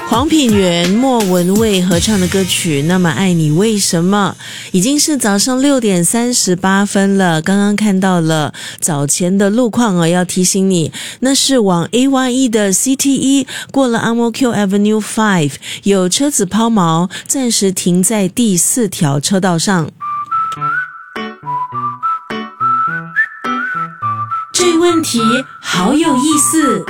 黄品源、莫文蔚合唱的歌曲《那么爱你为什么》，已经是早上6点38分了。刚刚看到了早前的路况要提醒你，那是往 AYE 的 CT1 过了 Ang-Mo-Kio Avenue 5， 有车子抛锚，暂时停在第4条车道上。这问题好有意思。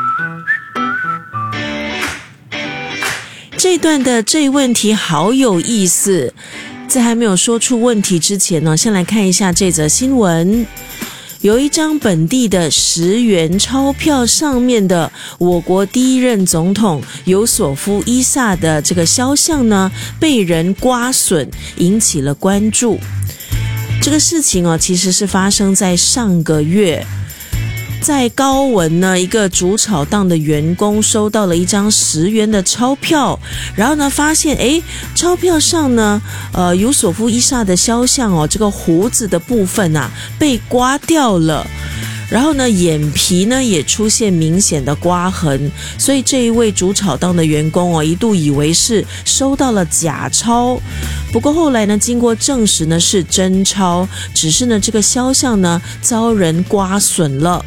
这段的这问题好有意思，在还没有说出问题之前呢，先来看一下这则新闻。有一张本地的10元钞票上面的我国第一任总统尤索夫·伊萨的这个肖像呢，被人刮损，引起了关注。这个事情其实是发生在上个月。在高文呢，一个煮炒档的员工收到了一张10元的钞票，然后呢发现钞票上呢尤索夫·伊萨的肖像这个胡子的部分被刮掉了，然后呢眼皮呢也出现明显的刮痕，所以这一位煮炒档的员工一度以为是收到了假钞，不过后来呢经过证实呢是真钞，只是呢这个肖像呢遭人刮损了。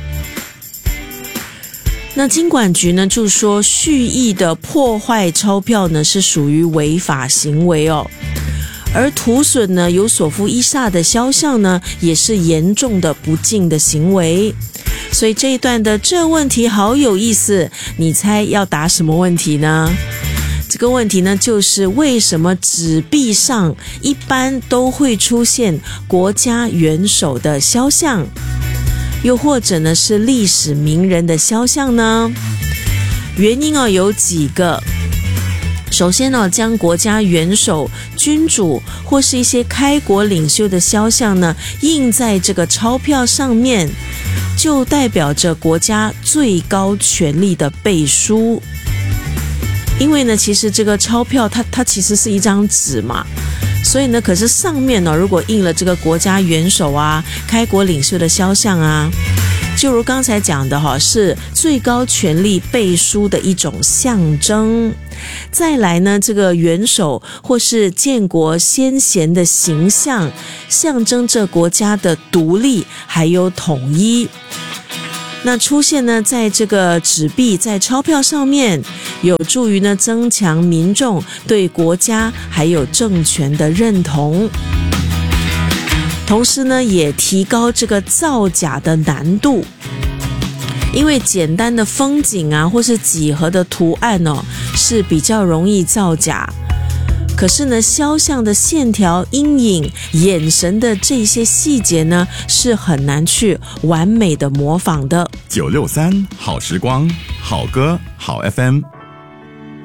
那金管局呢就说蓄意的破坏钞票呢是属于违法行为而图损呢尤索夫·伊萨的肖像呢也是严重的不敬的行为。所以这一段的这问题好有意思，你猜要答什么问题呢？这个问题呢就是为什么纸币上一般都会出现国家元首的肖像，又或者呢是历史名人的肖像呢？原因有几个。首先将国家元首、君主或是一些开国领袖的肖像呢印在这个钞票上面，就代表着国家最高权力的背书。因为呢其实这个钞票它其实是一张纸嘛，所以呢可是上面如果印了这个国家元首开国领袖的肖像就如刚才讲的是最高权力背书的一种象征。再来呢这个元首或是建国先贤的形象，象征着国家的独立还有统一。那出现呢在这个纸币在钞票上面，有助于呢增强民众对国家还有政权的认同，同时呢也提高这个造假的难度。因为简单的风景或是几何的图案是比较容易造假，可是呢肖像的线条、阴影、眼神的这些细节呢是很难去完美的模仿的。 963好时光，好歌好 FM。